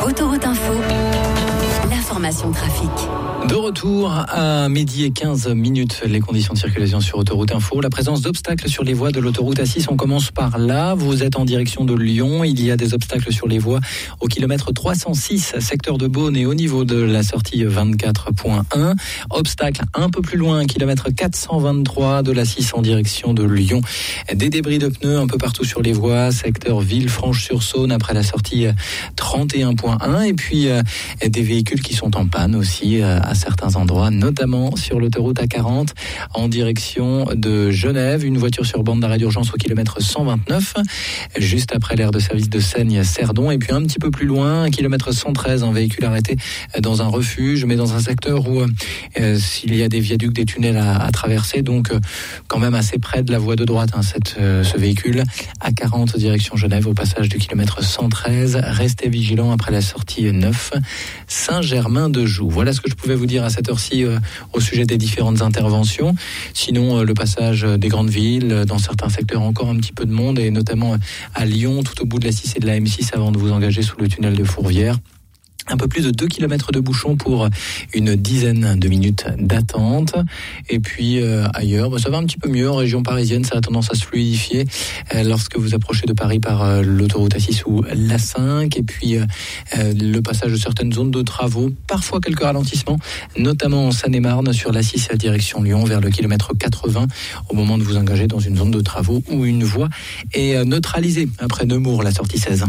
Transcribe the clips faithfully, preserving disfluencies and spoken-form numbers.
Autoroute Info, l'information trafic. De retour à midi et quinze minutes, les conditions de circulation sur Autoroute Info. La présence d'obstacles sur les voies de l'autoroute A six, on commence par là. Vous êtes en direction de Lyon. Il y a des obstacles sur les voies au kilomètre trois cent six, secteur de Beaune et au niveau de la sortie vingt-quatre point un. Obstacle un peu plus loin, kilomètre quatre cent vingt-trois de l'A six en direction de Lyon. Des débris de pneus un peu partout sur les voies, secteur Villefranche-sur-Saône après la sortie trente et un point un. Et puis euh, des véhicules qui sont en panne aussi euh, à certains endroits, notamment sur l'autoroute A quarante en direction de Genève. Une voiture sur bande d'arrêt d'urgence au kilomètre cent vingt-neuf, juste après l'aire de service de Seigne-Cerdon. Et puis un petit peu plus loin, kilomètre cent treize, un véhicule arrêté dans un refuge, mais dans un secteur où euh, s'il y a des viaducs, des tunnels à, à traverser, donc euh, quand même assez près de la voie de droite, hein, cette, euh, ce véhicule. A quarante direction Genève, au passage du kilomètre cent treize. Restez vigilants après la sortie neuf, Saint-Germain-de-Joux. Voilà ce que je pouvais vous dire à cette heure-ci euh, au sujet des différentes interventions. Sinon, euh, le passage des grandes villes, euh, dans certains secteurs encore un petit peu de monde, et notamment à Lyon, tout au bout de la six et de la M six avant de vous engager sous le tunnel de Fourvière. Un peu plus de deux kilomètres de bouchons pour une dizaine de minutes d'attente. Et puis euh, ailleurs, bah, ça va un petit peu mieux. En région parisienne, ça a tendance à se fluidifier euh, lorsque vous approchez de Paris par euh, l'autoroute A six ou l'A cinq. Et puis euh, euh, le passage de certaines zones de travaux, parfois quelques ralentissements, notamment en Seine-et-Marne sur l'A six à direction Lyon vers le kilomètre quatre-vingts au moment de vous engager dans une zone de travaux où une voie est euh, neutralisée après Nemours, la sortie seize.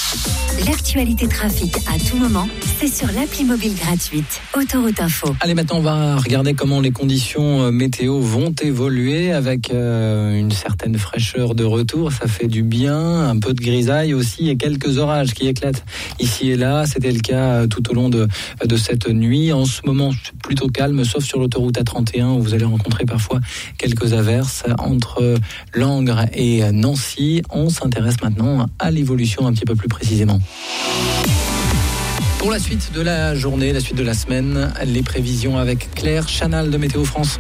L'actualité trafic à tout moment, c'est sur l'appli mobile gratuite Autoroute Info. Allez, maintenant on va regarder comment les conditions météo vont évoluer avec euh, une certaine fraîcheur de retour. Ça fait du bien, un peu de grisaille aussi et quelques orages qui éclatent ici et là. C'était le cas tout au long de, de cette nuit. En ce moment, c'est plutôt calme, sauf sur l'autoroute A trente et un où vous allez rencontrer parfois quelques averses entre Langres et Nancy. On s'intéresse maintenant à l'évolution un petit peu plus précisément. Pour la suite de la journée, la suite de la semaine, les prévisions avec Claire Chanal de Météo France.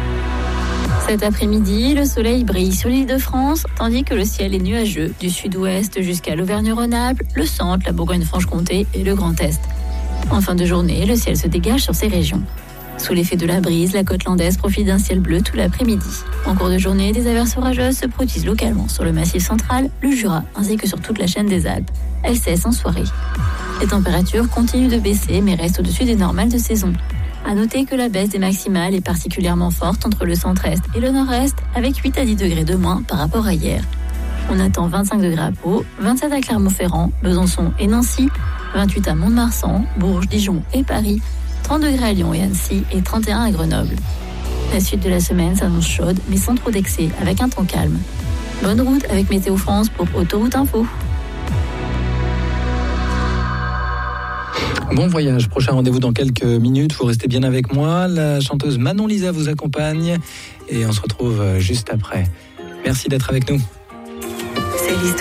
Cet après-midi, le soleil brille sur l'île de France, tandis que le ciel est nuageux du sud-ouest jusqu'à l'Auvergne-Rhône-Alpes, le centre, la Bourgogne-Franche-Comté et le Grand Est. En fin de journée, le ciel se dégage sur ces régions. Sous l'effet de la brise, la côte landaise profite d'un ciel bleu tout l'après-midi. En cours de journée, des averses orageuses se produisent localement sur le Massif central, le Jura, ainsi que sur toute la chaîne des Alpes. Elles cessent en soirée. Les températures continuent de baisser, mais restent au-dessus des normales de saison. À noter que la baisse des maximales est particulièrement forte entre le centre-est et le nord-est, avec huit à dix degrés de moins par rapport à hier. On attend vingt-cinq degrés à Pau, vingt-sept à Clermont-Ferrand, Besançon et Nancy, vingt-huit à Mont-de-Marsan, Bourges, Dijon et Paris, trente degrés à Lyon et Annecy et trente et un à Grenoble. La suite de la semaine s'annonce chaude, mais sans trop d'excès, avec un temps calme. Bonne route avec Météo France pour Autoroute Info. Bon voyage, prochain rendez-vous dans quelques minutes. Vous restez bien avec moi. La chanteuse Manon Lisa vous accompagne et on se retrouve juste après. Merci d'être avec nous. C'est l'histoire.